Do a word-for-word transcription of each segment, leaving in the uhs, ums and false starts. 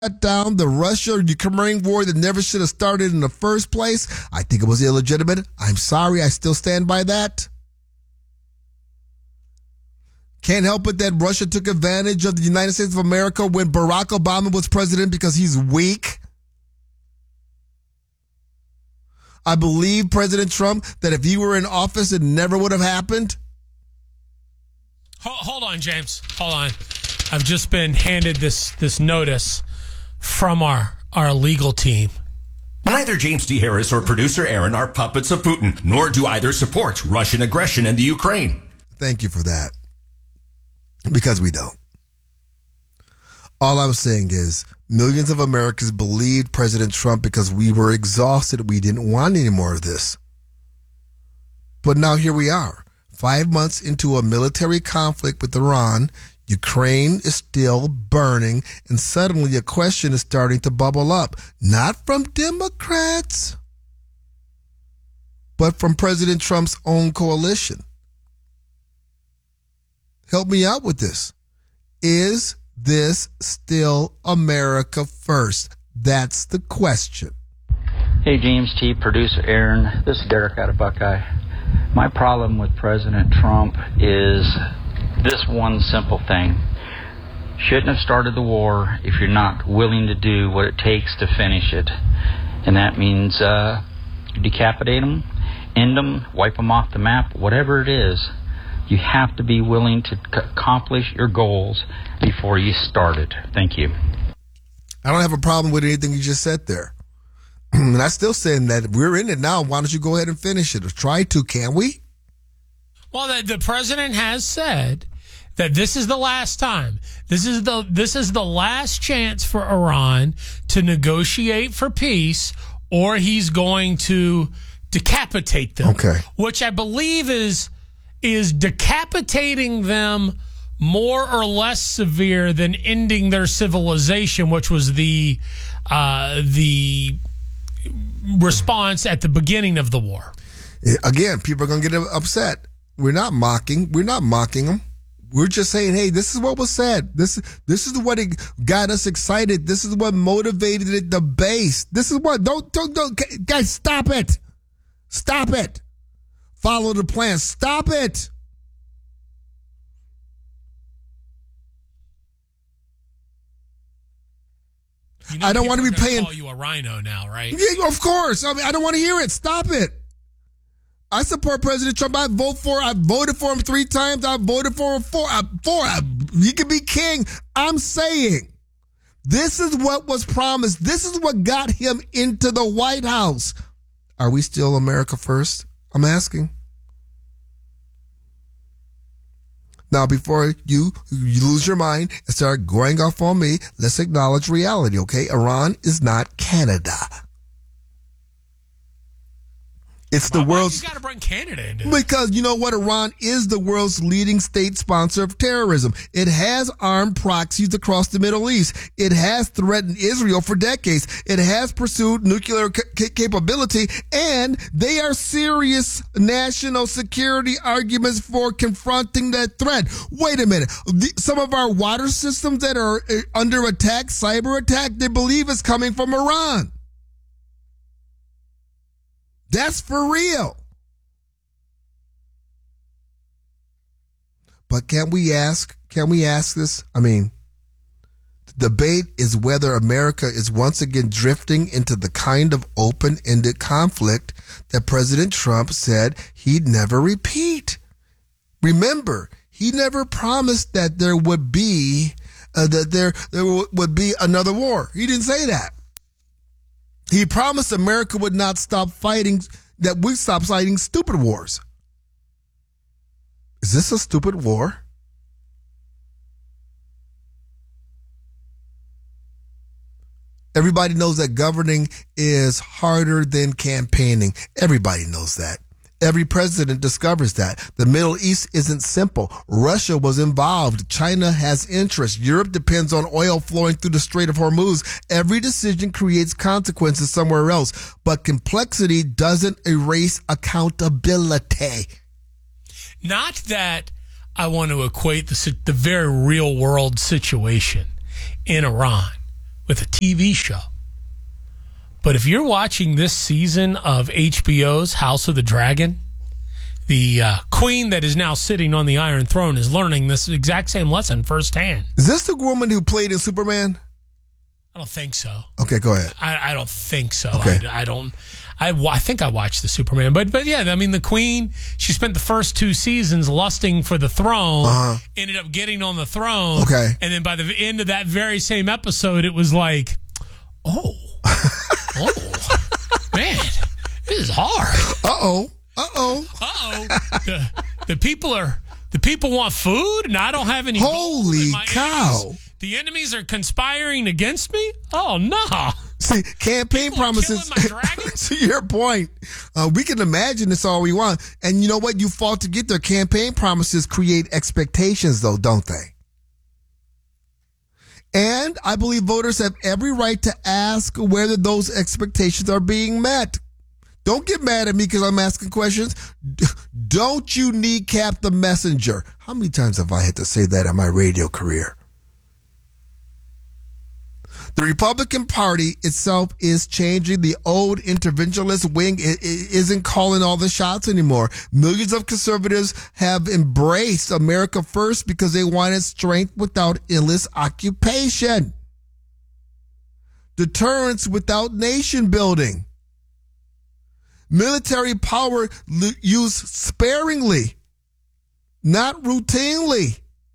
down the Russia-Ukraine war that never should have started in the first place. I think it was illegitimate. I'm sorry. I still stand by that. Can't help it that Russia took advantage of the United States of America when Barack Obama was president because he's weak. I believe President Trump that if he were in office, it never would have happened. Hold on, James. Hold on. I've just been handed this this notice from our, our legal team. Neither James T. Harris or producer Aaron are puppets of Putin, nor do either support Russian aggression in the Ukraine. Thank you for that. Because we don't. All I'm saying is millions of Americans believed President Trump because we were exhausted. We didn't want any more of this. But now here we are, five months into a military conflict with Iran. Ukraine is still burning, and suddenly a question is starting to bubble up, not from Democrats, but from President Trump's own coalition. Help me out with this. Is this still America first? That's the question. Hey, James T., producer Aaron. This is Derek out of Buckeye. My problem with President Trump is this one simple thing. Shouldn't have started the war if you're not willing to do what it takes to finish it. And that means uh, decapitate them, end them, wipe them off the map, whatever it is. You have to be willing to c- accomplish your goals before you start it. Thank you. I don't have a problem with anything you just said there. And I'm still saying that we're in it now. Why don't you go ahead and finish it or try to, can we? Well, the, the president has said that this is the last time. This is the this is the last chance for Iran to negotiate for peace, or he's going to decapitate them. Okay. Which I believe is is decapitating them more or less severe than ending their civilization, which was the uh, the response at the beginning of the war. Again, people are going to get upset. We're not mocking. We're not mocking them. We're just saying, hey, this is what was said. This, this is what it got us excited. This is what motivated the base. This is what, don't, don't, don't, guys, stop it. Stop it. Follow the plan. Stop it. You know, I don't want to be paying. Call you a rhino now, right? Yeah, of course. I mean, I don't want to hear it. Stop it. I support President Trump. I vote for. I voted for him three times. I voted for him four. I, four. I, he could be king. I'm saying, this is what was promised. This is what got him into the White House. Are we still America first? I'm asking. Now, before you, you lose your mind and start going off on me, let's acknowledge reality, okay? Iran is not Canada. It's the well, world's... You got to bring Canada into this. Because you know what? Iran is the world's leading state sponsor of terrorism. It has armed proxies across the Middle East. It has threatened Israel for decades. It has pursued nuclear ca- capability, and they are serious national security arguments for confronting that threat. Wait a minute. The, some of our water systems that are uh, under attack, cyber attack, they believe is coming from Iran. That's for real. But can we ask, can we ask this? I mean, the debate is whether America is once again drifting into the kind of open-ended conflict that President Trump said he'd never repeat. Remember, he never promised that there would be, uh, that there, there w- would be another war. He didn't say that. He promised America would not stop fighting, that we stop fighting stupid wars. Is this a stupid war? Everybody knows that governing is harder than campaigning. Everybody knows that. Every president discovers that. The Middle East isn't simple. Russia was involved. China has interest. Europe depends on oil flowing through the Strait of Hormuz. Every decision creates consequences somewhere else. But complexity doesn't erase accountability. Not that I want to equate the, the very real world situation in Iran with a T V show. But if you're watching this season of H B O's House of the Dragon, the uh, queen that is now sitting on the Iron Throne is learning this exact same lesson firsthand. Is this the woman who played in Superman? I don't think so. Okay, go ahead. I, I don't think so. Okay. I, I don't. I, I think I watched the Superman, but but yeah, I mean the Queen. She spent the first two seasons lusting for the throne. Uh-huh. Ended up getting on the throne. Okay. And then by the end of that very same episode, it was like, oh, oh, man, this is hard. Uh oh. Uh oh. Uh oh. The, the people are the people want food, and I don't have any. Holy my cow! Enemies, the enemies are conspiring against me. Oh no! See, campaign People are promises. killing my dragons? To your point, uh, we can imagine this all we want, and you know what? You fought to get their campaign promises create expectations, though, don't they? And I believe voters have every right to ask whether those expectations are being met. Don't get mad at me because I'm asking questions. D- don't you kneecap the messenger? How many times have I had to say that in my radio career? The Republican Party itself is changing. The old interventionist wing isn't calling all the shots anymore. Millions of conservatives have embraced America First because they wanted strength without endless occupation, deterrence without nation building, military power used sparingly, not routinely.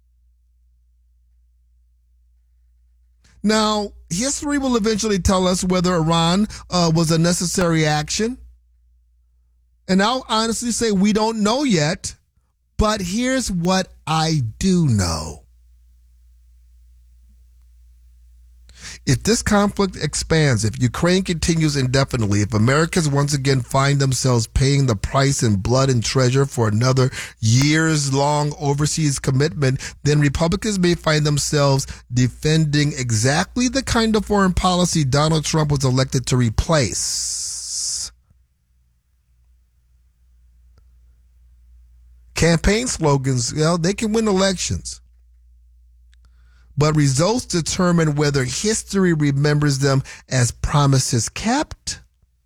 Now, history will eventually tell us whether Iran uh, was a necessary action. And I'll honestly say we don't know yet. But here's what I do know. If this conflict expands, if Ukraine continues indefinitely, if Americans once again find themselves paying the price in blood and treasure for another years-long overseas commitment, then Republicans may find themselves defending exactly the kind of foreign policy Donald Trump was elected to replace. Campaign slogans, you know, they can win elections. But results determine whether history remembers them as promises kept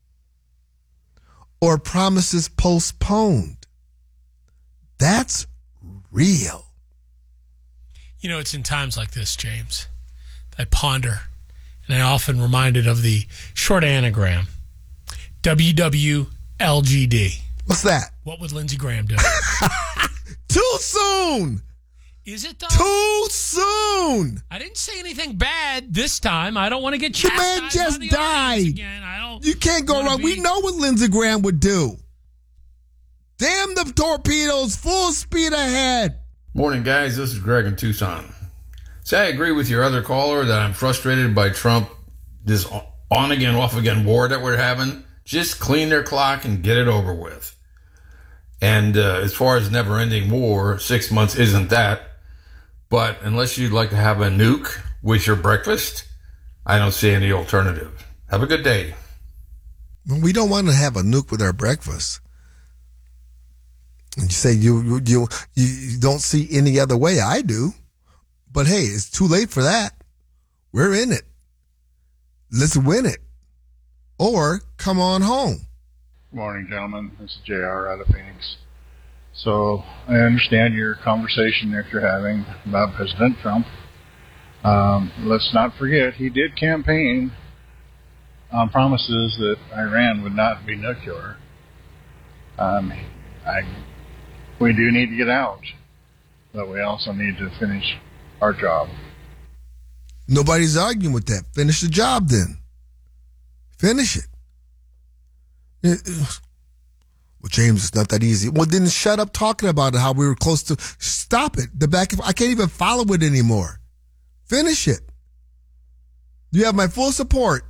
or promises postponed. That's real. You know, it's in times like this, James, that I ponder, and I'm often reminded of the short anagram, W W L G D. What's that? What would Lindsey Graham do? Too soon! Is it though? Too soon! I didn't say anything bad this time. I don't want to get The chastised man just by the died. audience again. I don't. You can't go wrong. Be... We know what Lindsey Graham would do. Damn the torpedoes, full speed ahead. Morning, guys. This is Greg in Tucson. Say I agree with your other caller that I'm frustrated by Trump, this on again, off again war that we're having. Just clean their clock and get it over with. And uh, as far as never-ending war, six months isn't that. But unless you'd like to have a nuke with your breakfast, I don't see any alternative. Have a good day. We don't want to have a nuke with our breakfast. And you say you, you you you don't see any other way. I do. But hey, it's too late for that. We're in it. Let's win it. Or come on home. Good morning, gentlemen. This is J R out of Phoenix. So I understand your conversation that you're having about President Trump. Um, let's not forget he did campaign on promises that Iran would not be nuclear. Um, I, we do need to get out, but we also need to finish our job. Nobody's arguing with that. Finish the job then. Finish it. it, it Well, James, it's not that easy. Well, then shut up talking about it, how we were close to. Stop it. The back. I can't even follow it anymore. Finish it. You have my full support.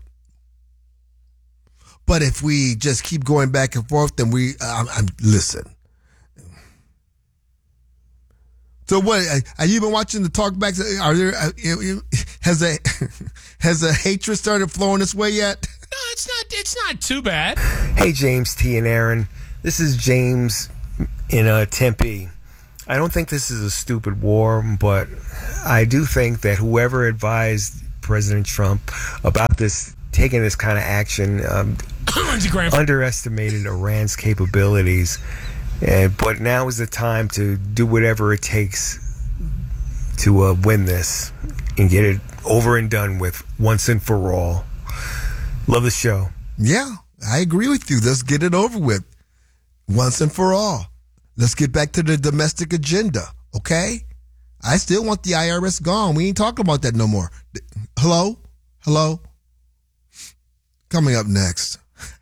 But if we just keep going back and forth, then we, I'm, I'm listen. So what, are you been watching the talkbacks? Are there, has a, has a hatred started flowing this way yet? No, it's not, it's not too bad. Hey, James T. and Aaron. This is James in uh, Tempe. I don't think this is a stupid war, but I do think that whoever advised President Trump about this, taking this kind of action. Um, underestimated Iran's capabilities, and but now is the time to do whatever it takes to uh, win this and get it over and done with once and for all. Love the show. Yeah, I agree with you. Let's get it over with once and for all. Let's get back to the domestic agenda, okay? I still want the I R S gone. We ain't talking about that no more. Hello? Hello? Coming up next.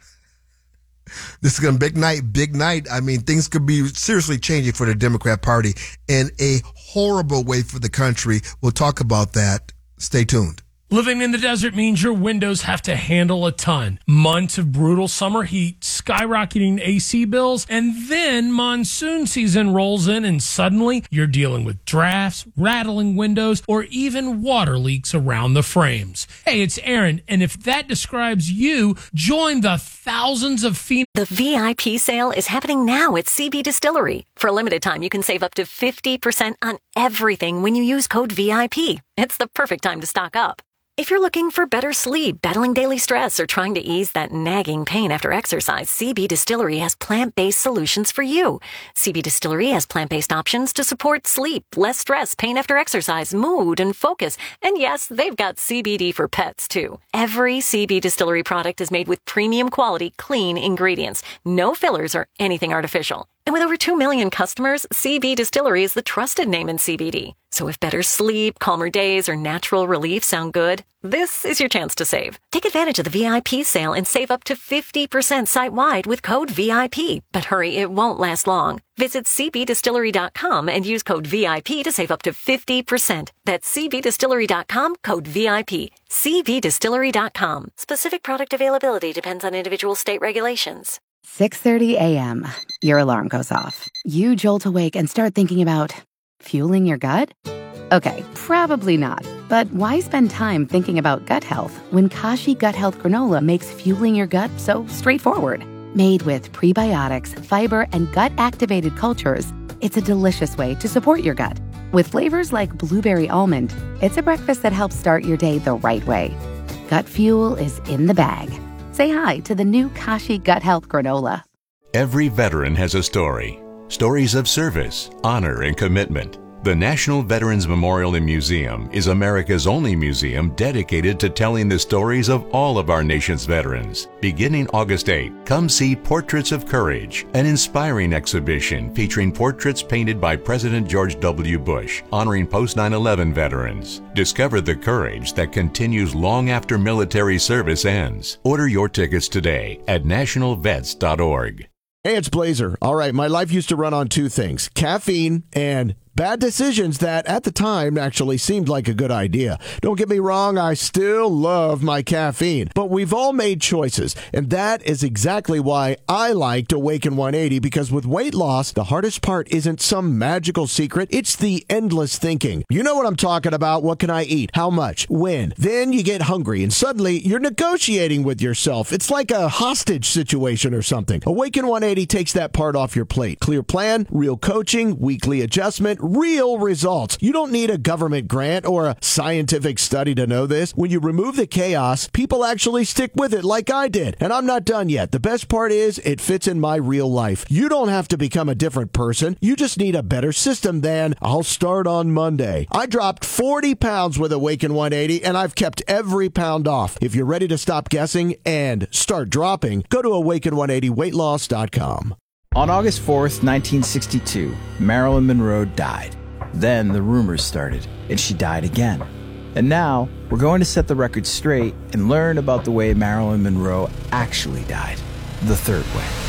This is going to be big night, big night. I mean, things could be seriously changing for the Democrat Party in a horrible way for the country. We'll talk about that. Stay tuned. Living in the desert means your windows have to handle a ton. Months of brutal summer heat, skyrocketing A C bills, and then monsoon season rolls in and suddenly you're dealing with drafts, rattling windows, or even water leaks around the frames. Hey, it's Aaron, and if that describes you, join the thousands of Phoenix. The V I P sale is happening now at C B Distillery. For a limited time, you can save up to fifty percent on everything when you use code V I P. It's the perfect time to stock up. If you're looking for better sleep, battling daily stress, or trying to ease that nagging pain after exercise, C B Distillery has plant-based solutions for you. C B Distillery has plant-based options to support sleep, less stress, pain after exercise, mood, and focus. And yes, they've got C B D for pets, too. Every C B Distillery product is made with premium quality, clean ingredients. No fillers or anything artificial. And with over two million customers, C B Distillery is the trusted name in C B D. So if better sleep, calmer days, or natural relief sound good, this is your chance to save. Take advantage of the V I P sale and save up to fifty percent site-wide with code V I P. But hurry, it won't last long. Visit C B distillery dot com and use code V I P to save up to fifty percent. That's C B distillery dot com, code V I P. C B distillery dot com. Specific product availability depends on individual state regulations. six thirty a.m. Your alarm goes off. You jolt awake and start thinking about fueling your gut? Okay, probably not. But why spend time thinking about gut health when Kashi Gut Health Granola makes fueling your gut so straightforward? Made with prebiotics, fiber, and gut-activated cultures, it's a delicious way to support your gut. With flavors like blueberry almond, it's a breakfast that helps start your day the right way. Gut fuel is in the bag. Say hi to the new Kashi Gut Health Granola. Every veteran has a story. Stories of service, honor, and commitment. The National Veterans Memorial and Museum is America's only museum dedicated to telling the stories of all of our nation's veterans. Beginning August eighth, come see Portraits of Courage, an inspiring exhibition featuring portraits painted by President George W. Bush, honoring post nine eleven veterans. Discover the courage that continues long after military service ends. Order your tickets today at national vets dot org. Hey, it's Blazer. All right, my life used to run on two things, caffeine and bad decisions that at the time actually seemed like a good idea. Don't get me wrong, I still love my caffeine, but we've all made choices, and that is exactly why I liked Awaken one eighty, because with weight loss, the hardest part isn't some magical secret, it's the endless thinking. You know what I'm talking about. What can I eat? How much? When? Then you get hungry, and suddenly you're negotiating with yourself. It's like a hostage situation or something. Awaken one eighty takes that part off your plate. Clear plan, real coaching, weekly adjustment, real results. You don't need a government grant or a scientific study to know this. When you remove the chaos, people actually stick with it like I did. And I'm not done yet. The best part is it fits in my real life. You don't have to become a different person. You just need a better system than I'll start on Monday. I dropped forty pounds with Awaken one eighty and I've kept every pound off. If you're ready to stop guessing and start dropping, go to awaken one eighty weight loss dot com. On August fourth, nineteen sixty-two, Marilyn Monroe died. Then the rumors started, and she died again. And now, we're going to set the record straight and learn about the way Marilyn Monroe actually died, the third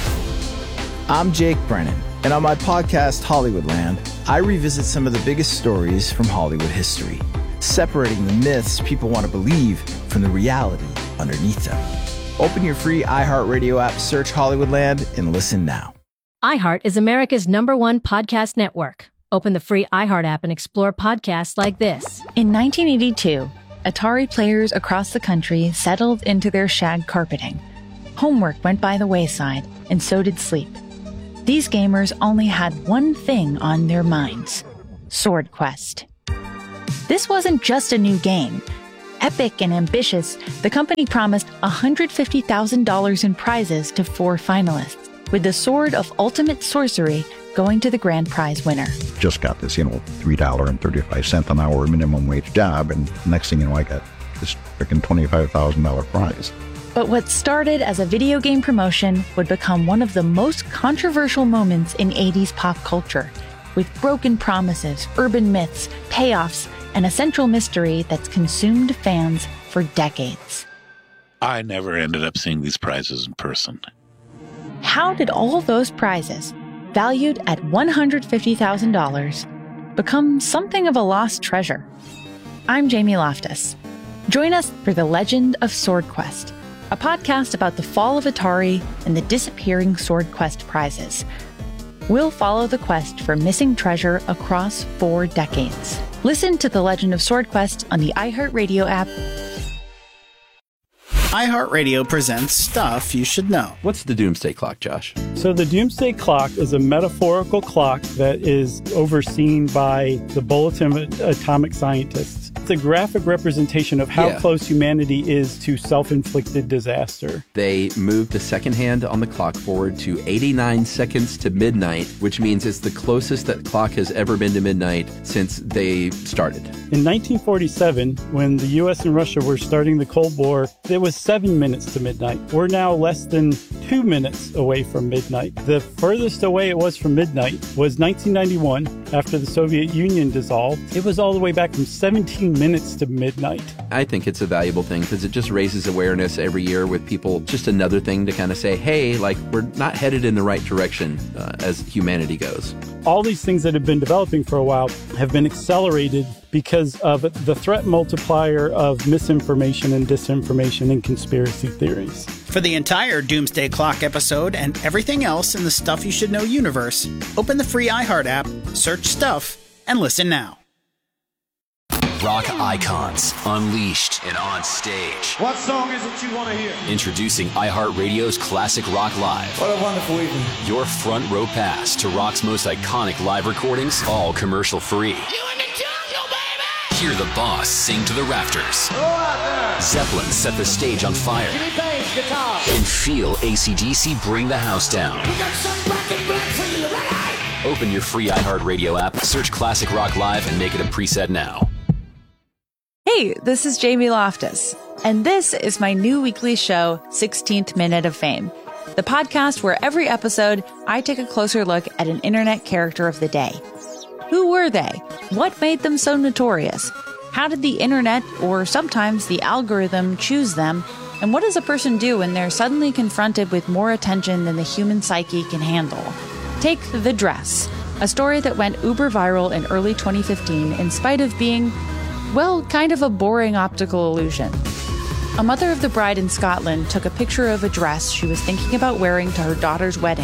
way. I'm Jake Brennan, and on my podcast, Hollywoodland, I revisit some of the biggest stories from Hollywood history, separating the myths people want to believe from the reality underneath them. Open your free iHeartRadio app, search Hollywoodland, and listen now. iHeart is America's number one podcast network. Open the free iHeart app and explore podcasts like this. In nineteen eighty-two, Atari players across the country settled into their shag carpeting. Homework went by the wayside, and so did sleep. These gamers only had one thing on their minds: Sword Quest. This wasn't just a new game. Epic and ambitious, the company promised one hundred fifty thousand dollars in prizes to four finalists, with the Sword of Ultimate Sorcery going to the grand prize winner. Just got this, you know, three dollars and thirty-five cents an hour minimum wage job, and next thing you know, I got this freaking twenty-five thousand dollars prize. But what started as a video game promotion would become one of the most controversial moments in eighties pop culture, with broken promises, urban myths, payoffs, and a central mystery that's consumed fans for decades. I never ended up seeing these prizes in person. How did all those prizes, valued at one hundred fifty thousand dollars, become something of a lost treasure? I'm Jamie Loftus. Join us for The Legend of Sword Quest, a podcast about the fall of Atari and the disappearing Sword Quest prizes. We'll follow the quest for missing treasure across four decades. Listen to The Legend of Sword Quest on the iHeartRadio app. iHeartRadio presents Stuff You Should Know. What's the Doomsday Clock, Josh? So the Doomsday Clock is a metaphorical clock that is overseen by the Bulletin of Atomic Scientists. It's a graphic representation of how Yeah. close humanity is to self-inflicted disaster. They moved the second hand on the clock forward to eighty-nine seconds to midnight, which means it's the closest that clock has ever been to midnight since they started. In nineteen forty-seven, when the U S and Russia were starting the Cold War, it was seven minutes to midnight. We're now less than two minutes away from midnight. The furthest away it was from midnight was nineteen ninety-one, after the Soviet Union dissolved. It was all the way back from seventeen minutes to midnight. I think it's a valuable thing because it just raises awareness every year with people. Just another thing to kind of say, hey, like, we're not headed in the right direction uh, as humanity goes. All these things that have been developing for a while have been accelerated because of the threat multiplier of misinformation and disinformation and conspiracy theories. For the entire Doomsday Clock episode and everything else in the Stuff You Should Know universe, open the free iHeart app, search Stuff, and listen now. Rock icons, unleashed and on stage. What song is it you want to hear? Introducing iHeartRadio's Classic Rock Live. What a wonderful evening. Your front row pass to rock's most iconic live recordings, all commercial free. You in the jungle, baby! Hear the boss sing to the rafters. Go out there! Zeppelin set the stage on fire. Jimmy Page, guitar. And feel A C D C bring the house down. We got some black and black for you, ready? Open your free iHeartRadio app, search Classic Rock Live, and make it a preset now. Hey, this is Jamie Loftus, and this is my new weekly show, sixteenth Minute of Fame, the podcast where every episode I take a closer look at an internet character of the day. Who were they? What made them so notorious? How did the internet, or sometimes the algorithm, choose them? And what does a person do when they're suddenly confronted with more attention than the human psyche can handle? Take The Dress, a story that went uber viral in early twenty fifteen in spite of being, well, kind of a boring optical illusion. A mother of the bride in Scotland took a picture of a dress she was thinking about wearing to her daughter's wedding.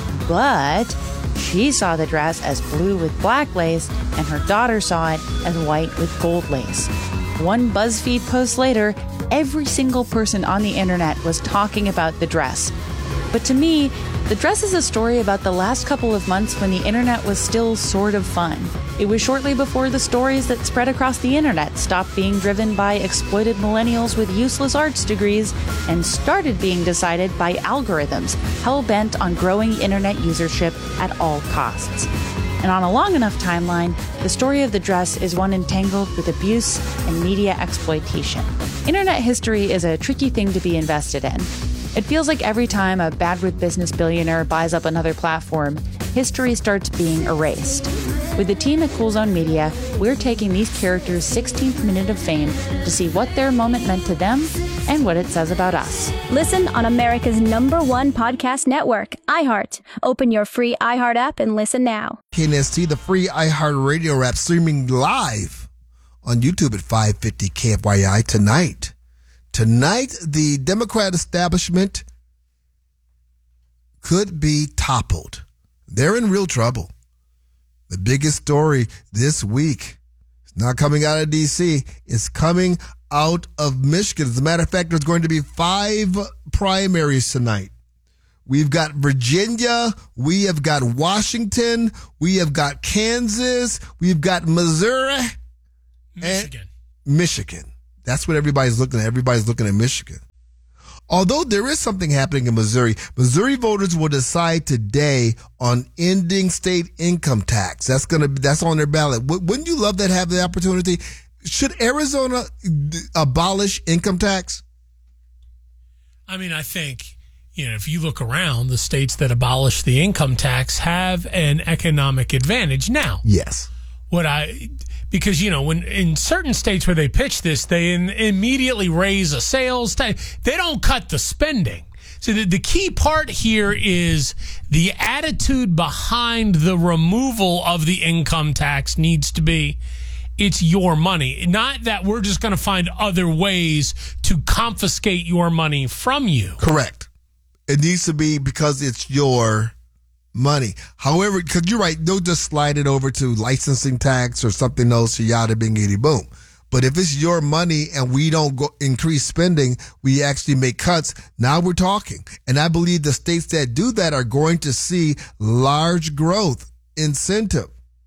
But she saw the dress as blue with black lace, and her daughter saw it as white with gold lace. One BuzzFeed post later, every single person on the internet was talking about the dress. But to me, the dress is a story about the last couple of months when the internet was still sort of fun. It was shortly before the stories that spread across the internet stopped being driven by exploited millennials with useless arts degrees and started being decided by algorithms hell-bent on growing internet usership at all costs. And on a long enough timeline, the story of the dress is one entangled with abuse and media exploitation. Internet history is a tricky thing to be invested in. It feels like every time a bad with business billionaire buys up another platform, history starts being erased. With the team at Cool Zone Media, we're taking these characters' sixteenth minute of fame to see what their moment meant to them and what it says about us. Listen on America's number one podcast network, iHeart. Open your free iHeart app and listen now. K N S T, the free iHeartRadio app, streaming live on YouTube at five fifty K F Y I tonight. Tonight, the Democrat establishment could be toppled. They're in real trouble. The biggest story this week is not coming out of D C. It's coming out of Michigan. As a matter of fact, there's going to be five primaries tonight. We've got Virginia. We have got Washington. We have got Kansas. We've got Missouri. Michigan. And Michigan. That's what everybody's looking at. Everybody's looking at Michigan. Although there is something happening in Missouri, Missouri voters will decide today on ending state income tax. That's gonna that's on their ballot. Wouldn't you love that? Have the opportunity? Should Arizona abolish income tax? I mean, I think, you know, if you look around, the states that abolish the income tax have an economic advantage now. Yes. What I, because, you know, when in certain states where they pitch this, they in, immediately raise a sales tax. They don't cut the spending. So the, the key part here is the attitude behind the removal of the income tax needs to be, it's your money. Not that we're just going to find other ways to confiscate your money from you. Correct. It needs to be because it's your money. However, because you're right, they'll just slide it over to licensing tax or something else, yada bingity boom. But if it's your money and we don't go increase spending, we actually make cuts. Now we're talking. And I believe the states that do that are going to see large growth incentive.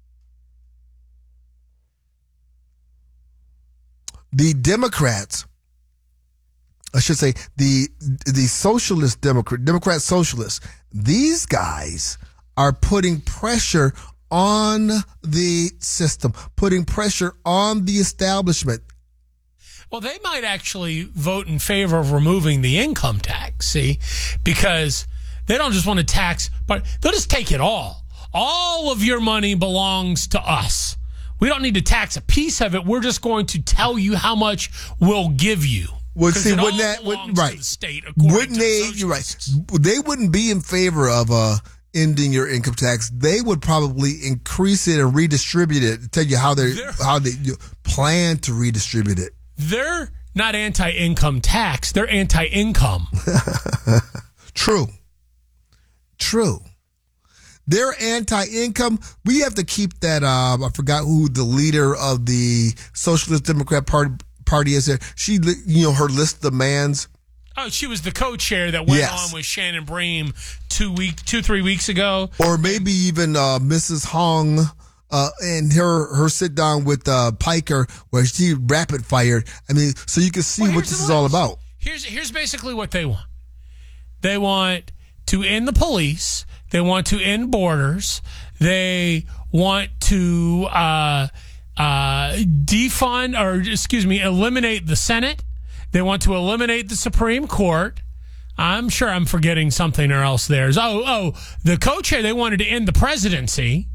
The Democrats, I should say, the the socialist Democrat, Democrat socialists, these guys are putting pressure on the system, putting pressure on the establishment. Well, they might actually vote in favor of removing the income tax, see, because they don't just want to tax, but they'll just take it all. All of your money belongs to us. We don't need to tax a piece of it. We're just going to tell you how much we'll give you. Well, see, wouldn't that, would, right. The state, wouldn't they, you're right. They wouldn't be in favor of uh, ending your income tax. They would probably increase it and redistribute it, tell you how they how they plan to redistribute it. They're not anti-income tax. They're anti-income. True. True. They're anti-income. We have to keep that, uh, I forgot who the leader of the Socialist Democrat Party party is there. She, you know, her list of demands. Oh, she was the co-chair that went yes. on with Shannon Bream two week, two three weeks ago, or maybe even uh, Missus Hong uh, and her her sit down with uh, Piker, where she rapid fired. I mean, so you can see well, what this is all about. Here's here's basically what they want. They want to end the police. They want to end borders. They want to. Uh, Uh, defund or excuse me, eliminate the Senate. They want to eliminate the Supreme Court. I'm sure I'm forgetting something or else there's. Oh, oh, the co-chair, they wanted to end the presidency.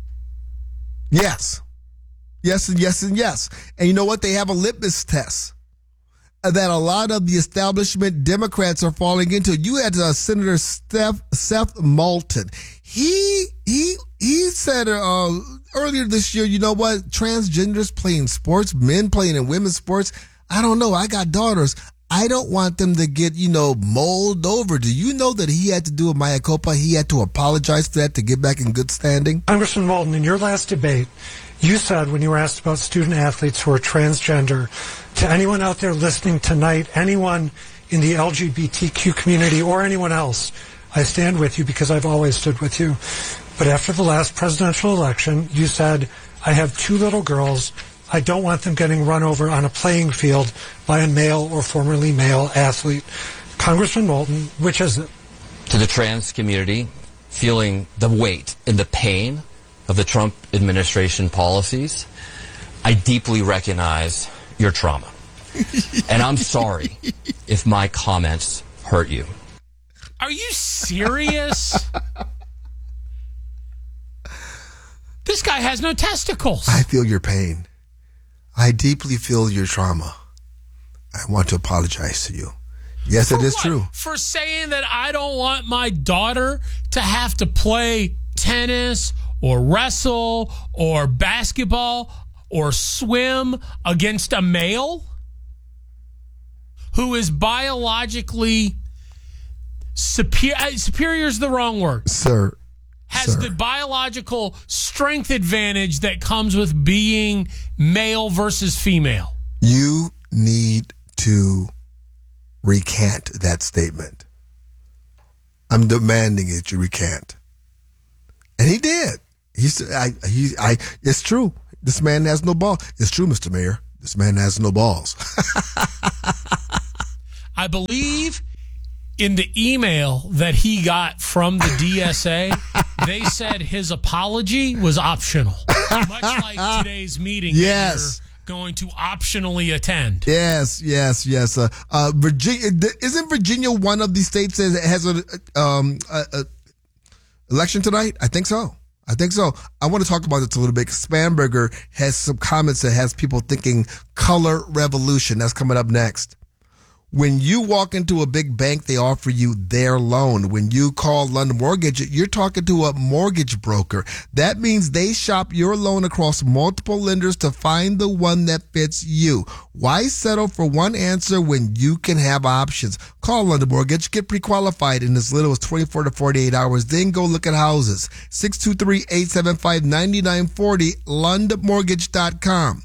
Yes. Yes and yes and yes. And you know what? They have a litmus test that a lot of the establishment Democrats are falling into. You had uh, Senator Steph, Seth Moulton. He, he, he said uh, earlier this year, you know what? Transgenders playing sports, men playing in women's sports. I don't know. I got daughters. I don't want them to get, you know, mulled over. Do you know that he had to do a mea culpa? He had to apologize for that to get back in good standing? Congressman Moulton, in your last debate, you said when you were asked about student athletes who are transgender, to anyone out there listening tonight, anyone in the L G B T Q community or anyone else, I stand with you because I've always stood with you. But after the last presidential election, you said, I have two little girls. I don't want them getting run over on a playing field by a male or formerly male athlete. Congressman Moulton, which is it? To the trans community, feeling the weight and the pain of the Trump administration policies, I deeply recognize your trauma. And I'm sorry if my comments hurt you. Are you serious? This guy has no testicles. I feel your pain. I deeply feel your trauma. I want to apologize to you. Yes, For it is what? true. For saying that I don't want my daughter to have to play tennis or wrestle or basketball or swim against a male who is biologically superior. Superior is the wrong word. Sir. Has Sir. the biological strength advantage that comes with being male versus female. You need to recant that statement. I'm demanding it. You recant. And he did. He said, I, he, I, it's true. This man has no ball. It's true, Mister Mayor. This man has no balls. I believe in the email that he got from the D S A, they said his apology was optional. Much like today's meeting. Yes. Going to optionally attend. Yes, yes, yes. Uh, uh, Virginia isn't Virginia one of the states that has a, um, a, a election tonight? I think so. I think so. I want to talk about this a little bit. Spanberger has some comments that has people thinking color revolution. That's coming up next. When you walk into a big bank, they offer you their loan. When you call London Mortgage, you're talking to a mortgage broker. That means they shop your loan across multiple lenders to find the one that fits you. Why settle for one answer when you can have options? Call London Mortgage, get pre-qualified in as little as twenty-four to forty-eight hours, then go look at houses. six two three, eight seven five, nine nine four zero, london mortgage dot com.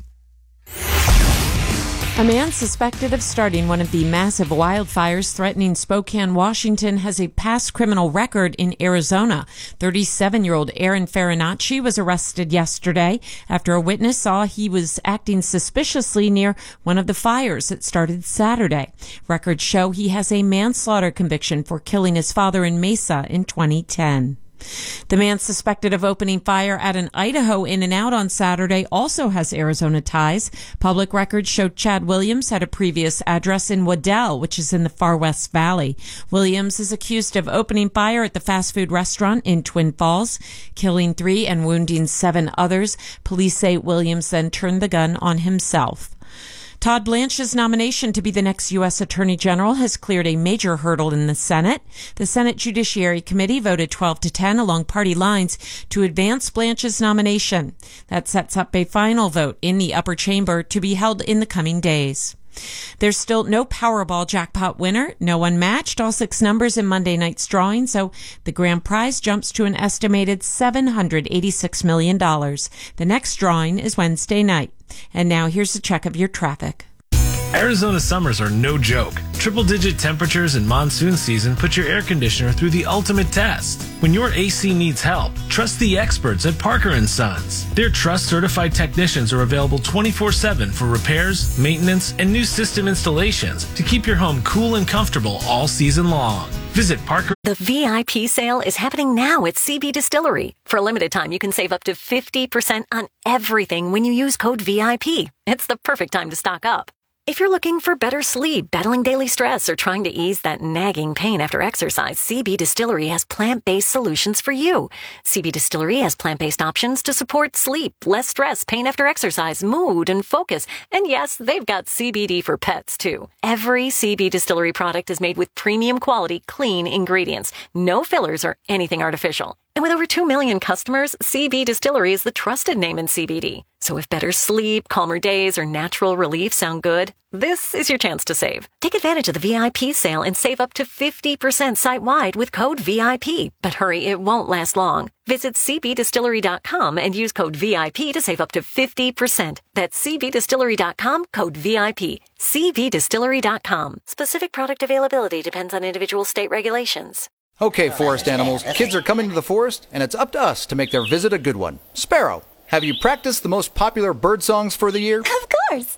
A man suspected of starting one of the massive wildfires threatening Spokane, Washington, has a past criminal record in Arizona. thirty-seven-year-old Aaron Farinacci was arrested yesterday after a witness saw he was acting suspiciously near one of the fires that started Saturday. Records show he has a manslaughter conviction for killing his father in Mesa in twenty ten. The man suspected of opening fire at an Idaho In-N-Out on Saturday also has Arizona ties. Public records show Chad Williams had a previous address in Waddell, which is in the far West Valley. Williams is accused of opening fire at the fast food restaurant in Twin Falls, killing three and wounding seven others. Police say Williams then turned the gun on himself. Todd Blanche's nomination to be the next U S Attorney General has cleared a major hurdle in the Senate. The Senate Judiciary Committee voted twelve to ten along party lines to advance Blanche's nomination. That sets up a final vote in the upper chamber to be held in the coming days. There's still no Powerball jackpot winner. No one matched all six numbers in Monday night's drawing, so the grand prize jumps to an estimated seven hundred eighty-six million dollars. The next drawing is Wednesday night. And now here's a check of your traffic. Arizona summers are no joke. Triple-digit temperatures in monsoon season put your air conditioner through the ultimate test. When your A C needs help, trust the experts at Parker and Sons. Their trust-certified technicians are available twenty-four seven for repairs, maintenance, and new system installations to keep your home cool and comfortable all season long. Visit Parker. The V I P sale is happening now at C B Distillery. For a limited time, you can save up to fifty percent on everything when you use code V I P. It's the perfect time to stock up. If you're looking for better sleep, battling daily stress, or trying to ease that nagging pain after exercise, C B Distillery has plant-based solutions for you. C B Distillery has plant-based options to support sleep, less stress, pain after exercise, mood, and focus. And yes, they've got C B D for pets, too. Every C B Distillery product is made with premium quality, clean ingredients. No fillers or anything artificial. And with over two million customers, C B Distillery is the trusted name in C B D. So if better sleep, calmer days, or natural relief sound good, this is your chance to save. Take advantage of the V I P sale and save up to fifty percent site-wide with code V I P. But hurry, it won't last long. Visit c b distillery dot com and use code V I P to save up to fifty percent. That's c b distillery dot com, code V I P. c b distillery dot com. Specific product availability depends on individual state regulations. Okay, forest animals, kids are coming to the forest, and it's up to us to make their visit a good one. Sparrow, have you practiced the most popular bird songs for the year? Of course.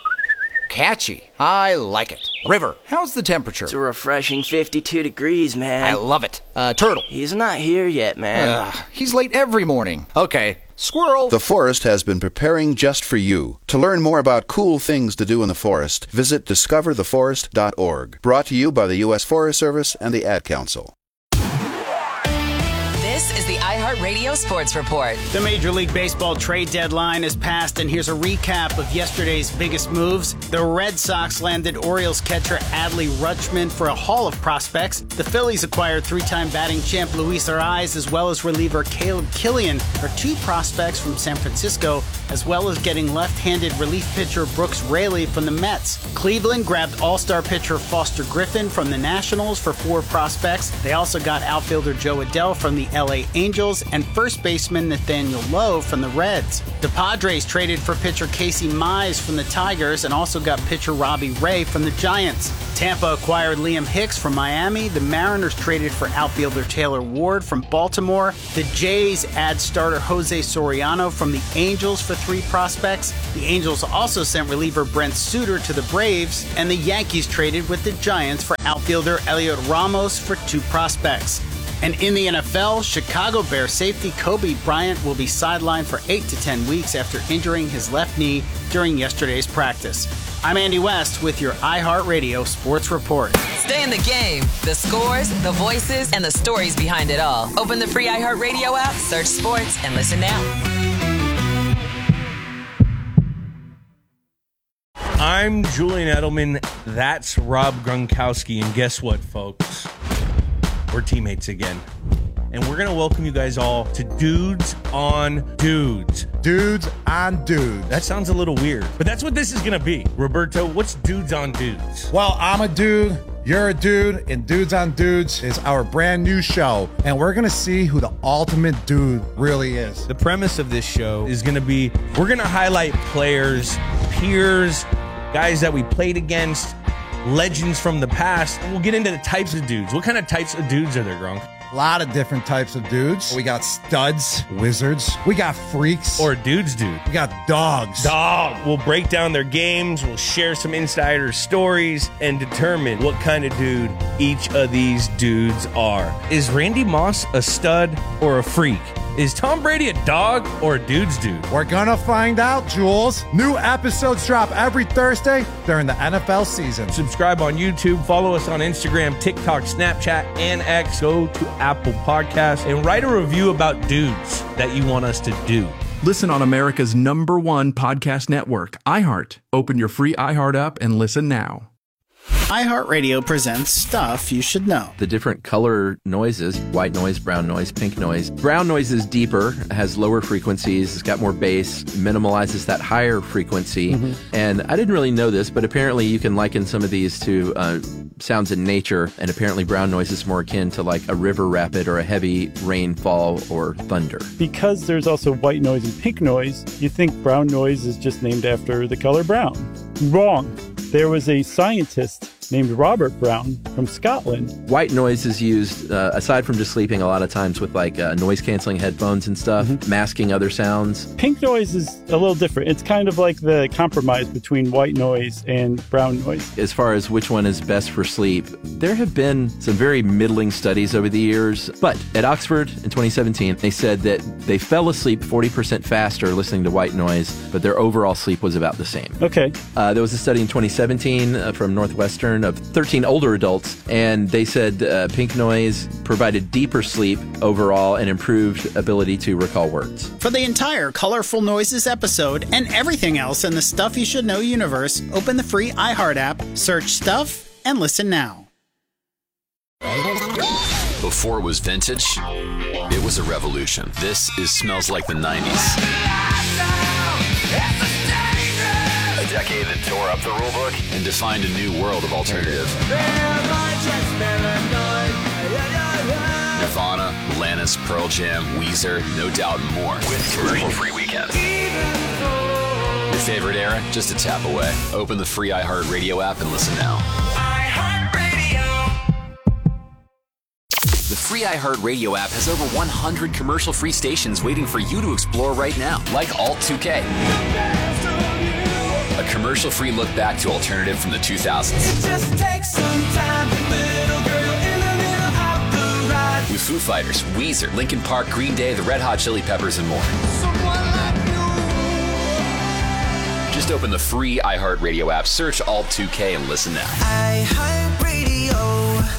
Catchy. I like it. River, how's the temperature? It's a refreshing fifty-two degrees, man. I love it. Uh, Turtle. He's not here yet, man. Ugh, he's late every morning. Okay. Squirrel. The forest has been preparing just for you. To learn more about cool things to do in the forest, visit discover the forest dot org. Brought to you by the U S Forest Service and the Ad Council. This is the iHeartRadio Sports Report. The Major League Baseball trade deadline is passed, and here's a recap of yesterday's biggest moves. The Red Sox landed Orioles catcher Adley Rutschman for a haul of prospects. The Phillies acquired three-time batting champ Luis Arraez, as well as reliever Caleb Killian, for two prospects from San Francisco, as well as getting left-handed relief pitcher Brooks Raley from the Mets. Cleveland grabbed all-star pitcher Foster Griffin from the Nationals for four prospects. They also got outfielder Joe Adell from the L A Angels, and first baseman Nathaniel Lowe from the Reds. The Padres traded for pitcher Casey Mize from the Tigers and also got pitcher Robbie Ray from the Giants. Tampa acquired Liam Hicks from Miami. The Mariners traded for outfielder Taylor Ward from Baltimore. The Jays add starter Jose Soriano from the Angels for three prospects. The Angels also sent reliever Brent Suter to the Braves, and the Yankees traded with the Giants for outfielder Elliot Ramos for two prospects. And in the N F L, Chicago Bears safety Kobe Bryant will be sidelined for eight to ten weeks after injuring his left knee during yesterday's practice. I'm Andy West with your iHeartRadio Sports Report. Stay in the game. The scores, the voices, and the stories behind it all. Open the free iHeartRadio app, search sports, and listen now. I'm Julian Edelman. That's Rob Gronkowski. And guess what, folks? We're teammates again. And we're going to welcome you guys all to Dudes on Dudes. Dudes on Dudes. That sounds a little weird, but that's what this is going to be. Roberto, what's Dudes on Dudes? Well, I'm a dude, you're a dude, and Dudes on Dudes is our brand new show. And we're going to see who the ultimate dude really is. The premise of this show is going to be, we're going to highlight players, peers, guys that we played against, legends from the past, and we'll get into the types of dudes. What kind of types of dudes are there, Gronk? A lot of different types of dudes. We got studs, wizards. We got freaks. Or dudes dude. We got dogs. Dog. We'll break down their games. We'll share some insider stories and determine what kind of dude each of these dudes are. Is Randy Moss a stud or a freak? Is Tom Brady a dog or a dude's dude? We're gonna find out, Jules. New episodes drop every Thursday during the N F L season. Subscribe on YouTube, follow us on Instagram, TikTok, Snapchat, and X. Go to Apple Podcasts and write a review about dudes that you want us to do. Listen on America's number one podcast network, iHeart. Open your free iHeart app and listen now. iHeartRadio presents Stuff You Should Know. The different color noises, white noise, brown noise, pink noise. Brown noise is deeper, has lower frequencies, it's got more bass, minimalizes that higher frequency. Mm-hmm. And I didn't really know this, but apparently you can liken some of these to uh, sounds in nature, and apparently brown noise is more akin to like a river rapid or a heavy rainfall or thunder. Because there's also white noise and pink noise, you think brown noise is just named after the color brown. Wrong. There was a scientist named Robert Brown from Scotland. White noise is used, uh, aside from just sleeping, a lot of times with like uh, noise-canceling headphones and stuff, mm-hmm. masking other sounds. Pink noise is a little different. It's kind of like the compromise between white noise and brown noise. As far as which one is best for sleep, there have been some very middling studies over the years. But at Oxford in twenty seventeen, they said that they fell asleep forty percent faster listening to white noise, but their overall sleep was about the same. Okay. Uh, there was a study in twenty seventeen uh, from Northwestern of thirteen older adults, and they said uh, pink noise provided deeper sleep overall and improved ability to recall words. For the entire Colorful Noises episode and everything else in the Stuff You Should Know universe, open the free iHeart app, search Stuff, and listen now. Before it was vintage, it was a revolution. This is Smells Like the nineties. A decade that tore up the rulebook and defined a new world of alternative. Nirvana, Alanis, Pearl Jam, Weezer, No Doubt, and more. With commercial-free weekends. Your favorite era? Just a tap away. Open the free iHeartRadio app and listen now. The free iHeartRadio app has over one hundred commercial-free stations waiting for you to explore right now, like Alt two K. A commercial-free look back to alternative from the two thousands. It just takes some time, little girl in the middle of the ride. With Foo Fighters, Weezer, Linkin Park, Green Day, the Red Hot Chili Peppers, and more. Like just open the free iHeartRadio app, search Alt two K, and listen now. iHeartRadio.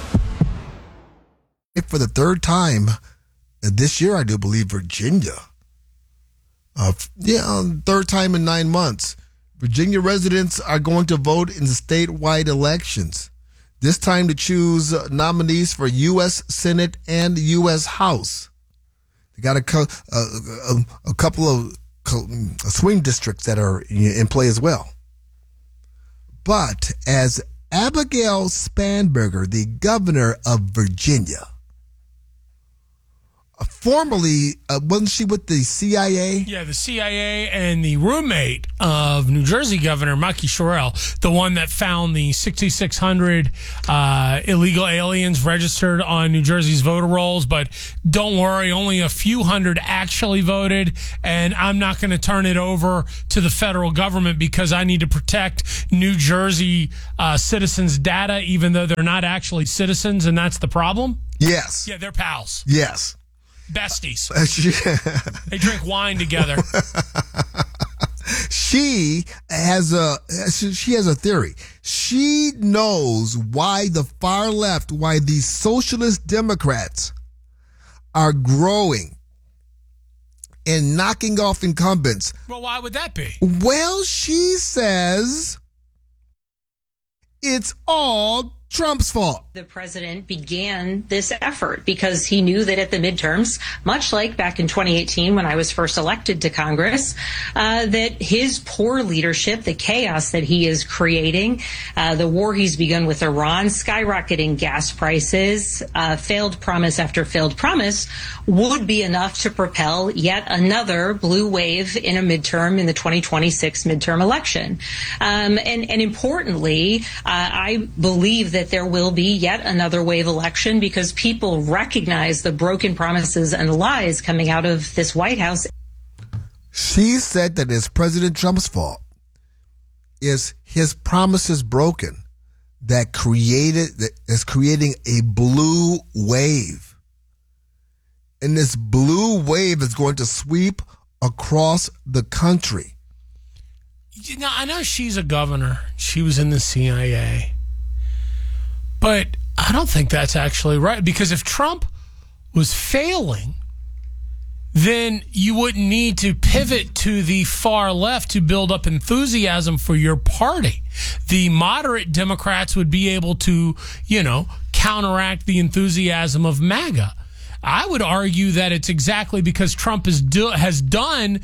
For the third time this year, I do believe Virginia. Uh, yeah, um, third time in nine months. Virginia residents are going to vote in the statewide elections, this time to choose nominees for U S Senate and U S House. They got a, co- a, a, a couple of co- swing districts that are in play as well. But as Abigail Spanberger, the governor of Virginia, formerly, uh, wasn't she with the C I A? Yeah, the C I A and the roommate of New Jersey Governor Mikey Sherrill, the one that found the sixty-six hundred uh, illegal aliens registered on New Jersey's voter rolls. But don't worry, only a few hundred actually voted, and I'm not going to turn it over to the federal government because I need to protect New Jersey uh, citizens' data, even though they're not actually citizens, and that's the problem? Yes. Yeah, they're pals. Yes. Besties. They drink wine together. She has a she has a theory. She knows why the far left, why these socialist Democrats are growing and knocking off incumbents. Well, why would that be? Well, she says it's all Trump's fault. The president began this effort because he knew that at the midterms, much like back in twenty eighteen when I was first elected to Congress, uh, that his poor leadership, the chaos that he is creating, uh, the war he's begun with Iran, skyrocketing gas prices, uh, failed promise after failed promise, would be enough to propel yet another blue wave in a midterm in the twenty twenty-six midterm election. Um, and, and importantly, uh, I believe that there will be yet another wave election because people recognize the broken promises and lies coming out of this White House. She said that it's President Trump's fault. It's his promises broken that created that is creating a blue wave. And this blue wave is going to sweep across the country. You know, I know she's a governor. She was in the C I A. But I don't think that's actually right, because if Trump was failing, then you wouldn't need to pivot to the far left to build up enthusiasm for your party. The moderate Democrats would be able to, you know, counteract the enthusiasm of MAGA. I would argue that it's exactly because Trump has, do, has done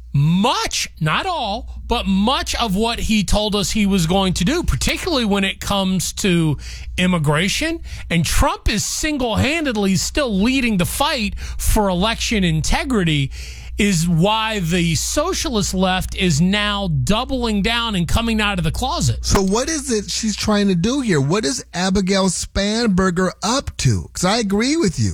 much, not all, but much of what he told us he was going to do, particularly when it comes to immigration. And Trump is single-handedly still leading the fight for election integrity, is why the socialist left is now doubling down and coming out of the closet. So what is it she's trying to do here? What is Abigail Spanberger up to? Because I agree with you.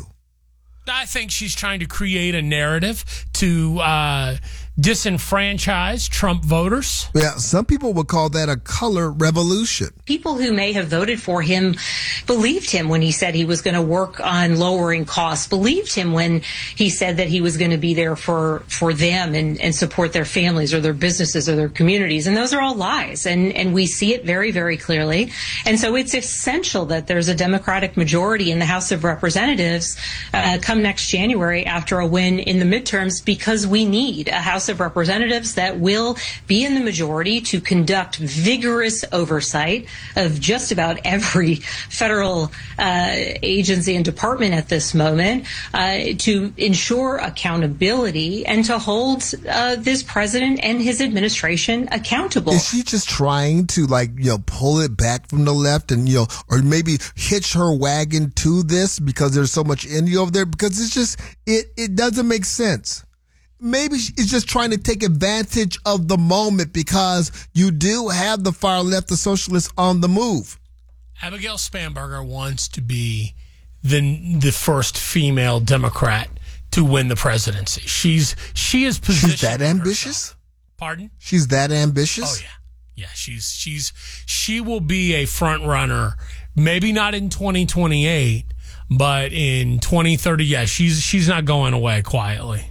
I think she's trying to create a narrative to uh, disenfranchise Trump voters. Yeah, some people would call that a color revolution. People who may have voted for him believed him when he said he was going to work on lowering costs, believed him when he said that he was going to be there for, for them and, and support their families or their businesses or their communities. And those are all lies. And, and we see it very, very clearly. And so it's essential that there's a Democratic majority in the House of Representatives uh, come next January after a win in the midterms, because we need a House of Representatives that will be in the majority to conduct vigorous oversight of just about every federal uh, agency and department at this moment, uh, to ensure accountability and to hold uh, this president and his administration accountable. Is she just trying to, like, you know, pull it back from the left and, you know, or maybe hitch her wagon to this because there's so much India over there? Because it's just, it, it doesn't make sense. Maybe it's just trying to take advantage of the moment because you do have the far left, the socialists on the move. Abigail Spanberger wants to be the the first female Democrat to win the presidency. She's she is positioned. She's that ambitious? Herself. Pardon? She's that ambitious? Oh yeah, yeah. She's she's she will be a front runner. Maybe not in twenty twenty-eight, but in twenty thirty. Yeah, she's she's not going away quietly.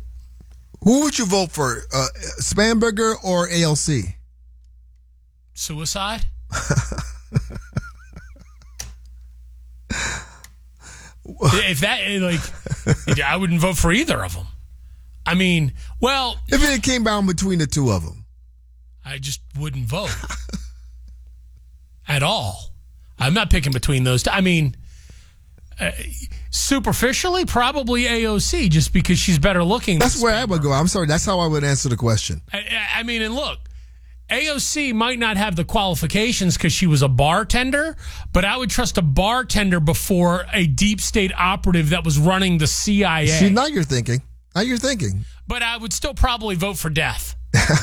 Who would you vote for, uh, Spanberger or A L C? Suicide? If that, like, I wouldn't vote for either of them. I mean, well, if it came down between the two of them, I just wouldn't vote at all. I'm not picking between those two. I mean, uh, superficially, probably A O C, just because she's better looking. That's where I would go. I'm sorry. That's how I would answer the question. I, I mean, and look, A O C might not have the qualifications because she was a bartender, but I would trust a bartender before a deep state operative that was running the C I A. See, now you're thinking. Now you're thinking. But I would still probably vote for death.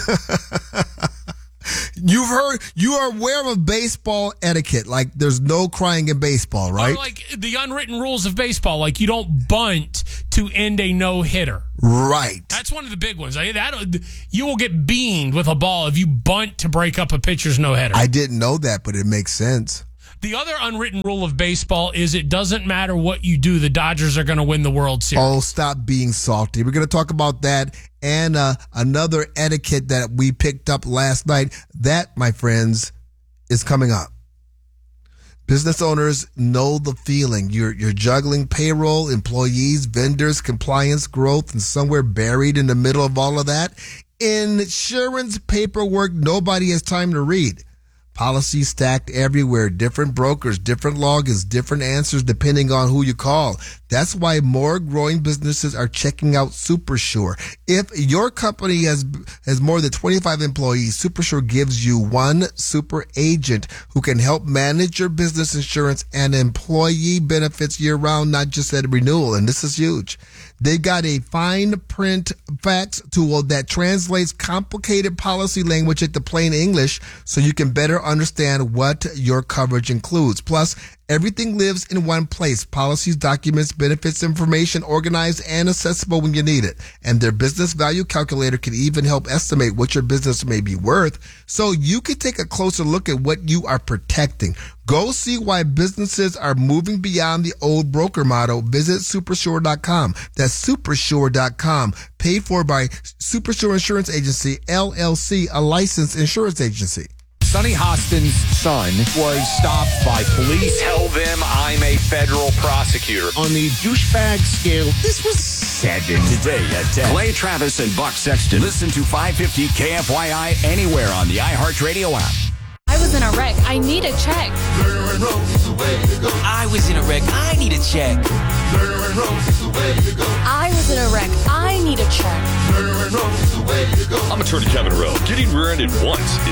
You've heard, you are aware of baseball etiquette. Like, there's no crying in baseball, right? Or like the unwritten rules of baseball. Like, you don't bunt to end a no-hitter. Right. That's one of the big ones. I, that, you will get beamed with a ball if you bunt to break up a pitcher's no-hitter. I didn't know that, but it makes sense. The other unwritten rule of baseball is it doesn't matter what you do, the Dodgers are going to win the World Series. Oh, stop being salty. We're going to talk about that and uh, another etiquette that we picked up last night. That, my friends, is coming up. Business owners know the feeling. You're, you're juggling payroll, employees, vendors, compliance, growth, and somewhere buried in the middle of all of that, insurance paperwork nobody has time to read. Policies stacked everywhere, different brokers, different logins, different answers depending on who you call. That's why more growing businesses are checking out SuperSure. If your company has has more than twenty-five employees, SuperSure gives you one super agent who can help manage your business insurance and employee benefits year-round, not just at renewal. And this is huge. They got a fine print fax tool that translates complicated policy language into plain English so you can better understand what your coverage includes. Plus, everything lives in one place. Policies, documents, benefits, information organized and accessible when you need it. And their business value calculator can even help estimate what your business may be worth so you can take a closer look at what you are protecting. Go see why businesses are moving beyond the old broker model. Visit supersure dot com. That's supersure dot com. Paid for by Supersure Insurance Agency, L L C, a licensed insurance agency. Sonny Hostin's son was stopped by police. Tell them I'm a federal prosecutor. On the douchebag scale, this was seven. Today at ten. Clay Travis and Buck Sexton. Listen to five fifty K F Y I anywhere on the iHeartRadio app. I was in a wreck. I need a check. I was in a wreck. I need a check. I was in a wreck. I need a check. I'm attorney Kevin Rowe. Getting rear-ended once